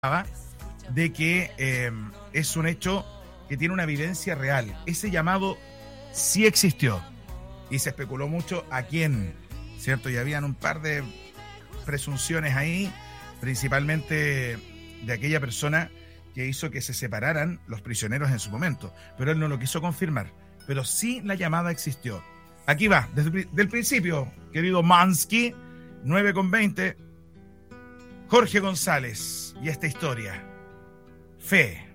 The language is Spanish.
de que es un hecho que tiene una evidencia real. Ese llamado sí existió y se especuló mucho a quién, ¿cierto? Y habían un par de presunciones ahí, principalmente de aquella persona que hizo que se separaran los prisioneros en su momento, pero él no lo quiso confirmar, pero sí la llamada existió. Aquí va, desde el principio, querido Mansky, 9:20, Jorge González y esta historia. Fe.